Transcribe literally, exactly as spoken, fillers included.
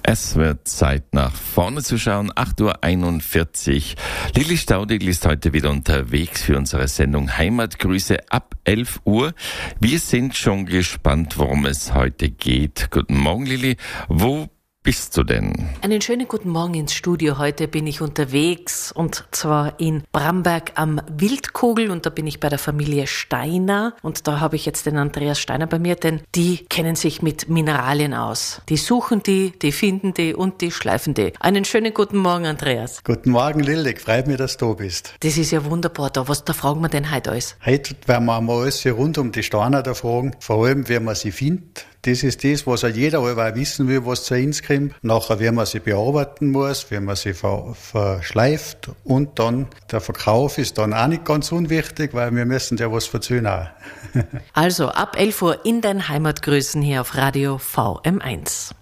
Es wird Zeit, nach vorne zu schauen. acht Uhr einundvierzig. Lilly Staudigl ist heute wieder unterwegs für unsere Sendung Heimatgrüße ab elf Uhr. Wir sind schon gespannt, worum es heute geht. Guten Morgen, Lilly. Wo bist du denn? Einen schönen guten Morgen ins Studio. Heute bin ich unterwegs und zwar in Bramberg am Wildkogel und da bin ich bei der Familie Steiner und da habe ich jetzt den Andreas Steiner bei mir, denn die kennen sich mit Mineralien aus. Die suchen die, die finden die und die schleifen die. Einen schönen guten Morgen, Andreas. Guten Morgen, Lilly. Freut mich, dass du da bist. Das ist ja wunderbar da. Was da fragen wir denn heute alles? Heute werden wir mal alles rund um die Steiner da fragen. Vor allem, wie man sie findet. Das ist das, was auch jeder auch wissen will, was zu uns kommt. Nachher, wie man sie bearbeiten muss, wie man sie ver- verschleift. Und dann, der Verkauf ist dann auch nicht ganz unwichtig, weil wir müssen ja was verzögern auch. Also, ab elf Uhr in den Heimatgrüßen hier auf Radio V M eins.